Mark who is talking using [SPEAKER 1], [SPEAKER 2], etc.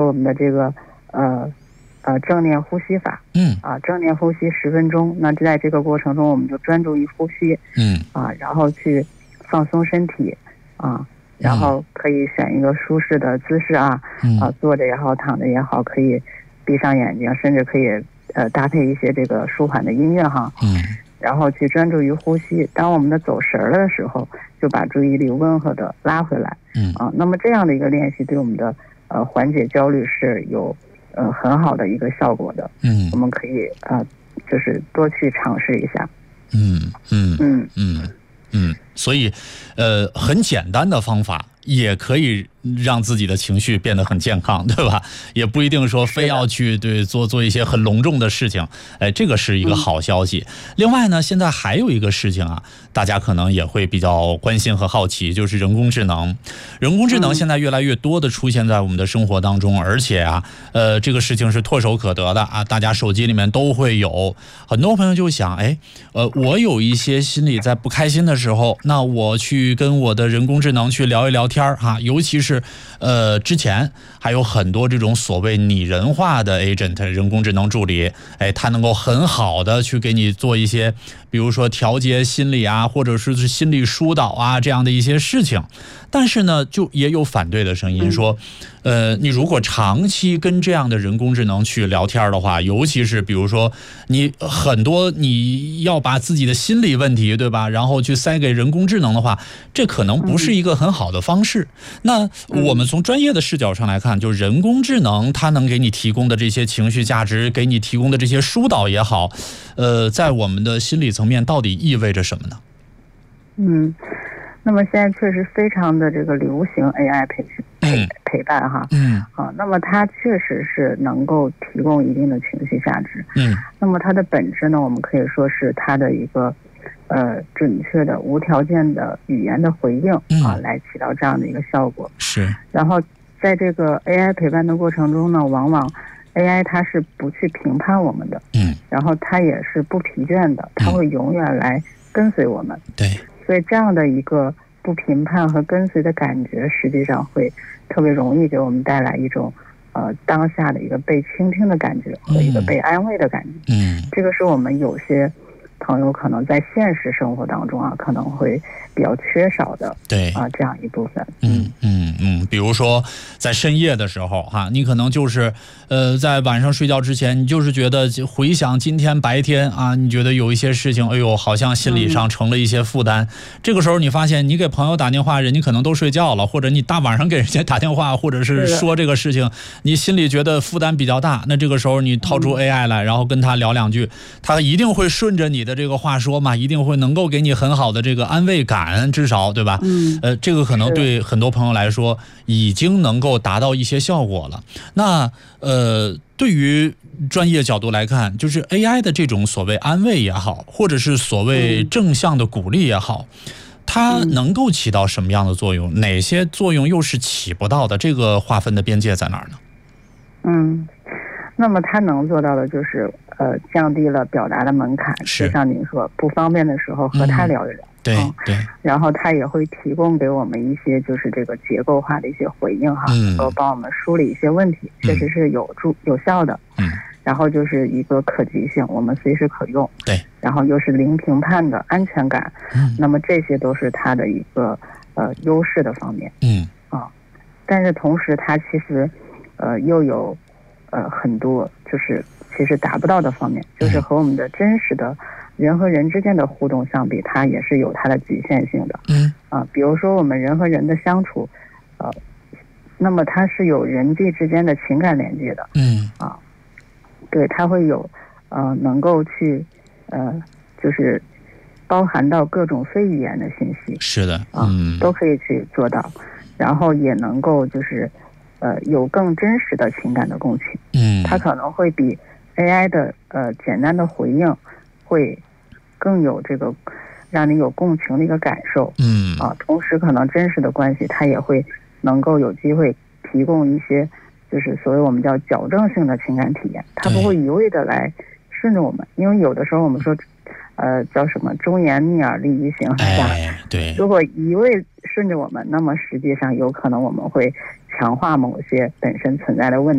[SPEAKER 1] 我们的这个正念呼吸法，正念呼吸10分钟。那在这个过程中，我们就专注于呼吸，然后去放松身体，然后可以选一个舒适的姿势坐着也好，躺着也好，可以闭上眼睛，甚至可以搭配一些这个舒缓的音乐然后去专注于呼吸。当我们的走神了的时候，就把注意力温和的拉回来，那么这样的一个练习对我们的缓解焦虑是有很好的一个效果的。我们可以就是多去尝试一下。
[SPEAKER 2] 所以很简单的方法也可以让自己的情绪变得很健康，对吧？也不一定说非要去做一些很隆重的事情，这个是一个好消息。另外呢，现在还有一个事情大家可能也会比较关心和好奇，就是人工智能。人工智能现在越来越多的出现在我们的生活当中，而且这个事情是唾手可得的大家手机里面都会有。很多朋友就想，我有一些心里在不开心的时候，那我去跟我的人工智能去聊一聊天尤其是之前还有很多这种所谓拟人化的 agent 人工智能助理，它能够很好的去给你做一些，比如说调节心理或者是心理疏导这样的一些事情。但是呢，就也有反对的声音说，你如果长期跟这样的人工智能去聊天的话，尤其是比如说你很多你要把自己的心理问题，对吧，然后去塞给人工智能的话，这可能不是一个很好的方式。那我们从专业的视角上来看，就人工智能它能给你提供的这些情绪价值，给你提供的这些疏导也好，在我们的心理层面到底意味着什么呢？
[SPEAKER 1] 那么现在确实非常的这个流行 AI 陪伴那么它确实是能够提供一定的情绪价值。那么它的本质呢，我们可以说是它的一个准确的无条件的语言的回应来起到这样的一个效果。
[SPEAKER 2] 是。
[SPEAKER 1] 然后在这个 AI 陪伴的过程中呢，往往 AI 它是不去评判我们的，然后它也是不疲倦的，它会永远来跟随我们。
[SPEAKER 2] 对。
[SPEAKER 1] 所以这样的一个不评判和跟随的感觉，实际上会特别容易给我们带来一种当下的一个被倾听的感觉和一个被安慰的感觉。这个是我们有些朋友可能在现实生活当中可能会比较缺少的，
[SPEAKER 2] 对
[SPEAKER 1] 这样一部分。
[SPEAKER 2] 比如说在深夜的时候你可能就是在晚上睡觉之前，你就是觉得回想今天白天你觉得有一些事情，好像心理上成了一些负担。这个时候你发现你给朋友打电话，人家可能都睡觉了，或者你大晚上给人家打电话，或者是说这个事情，你心里觉得负担比较大，那这个时候你掏出 AI 来，然后跟他聊两句，他一定会顺着你的这个话说嘛，一定会能够给你很好的这个安慰感，至少对吧？这个可能对很多朋友来说已经能够达到一些效果了。那对于专业角度来看，就是 AI 的这种所谓安慰也好，或者是所谓正向的鼓励也好，它能够起到什么样的作用？哪些作用又是起不到的？这个划分的边界在哪儿呢？
[SPEAKER 1] 那么它能做到的就是降低了表达的门槛，就像您说，不方便的时候和他聊一聊。
[SPEAKER 2] 对。
[SPEAKER 1] 然后他也会提供给我们一些就是这个结构化的一些回应能够帮我们梳理一些问题，确实是有效的。然后就是一个可及性，我们随时可用。
[SPEAKER 2] 对。然
[SPEAKER 1] 后又是零评判的安全感。那么这些都是它的一个优势的方面。但是同时它其实又有很多就是其实达不到的方面，就是和我们的真实的人和人之间的互动相比，它也是有它的局限性的。比如说我们人和人的相处，那么它是有人际之间的情感连接的。对，它会有能够去就是包含到各种非语言的信息。
[SPEAKER 2] 是的。
[SPEAKER 1] 都可以去做到，然后也能够就是有更真实的情感的共情。它可能会比 AI 的简单的回应会更有这个让你有共情的一个感受。同时可能真实的关系它也会能够有机会提供一些就是所谓我们叫矫正性的情感体验，它不会一味的来顺着我们，因为有的时候我们说叫什么忠言逆耳利于行下。
[SPEAKER 2] 对。
[SPEAKER 1] 如果一味顺着我们，那么实际上有可能我们会强化某些本身存在的问题。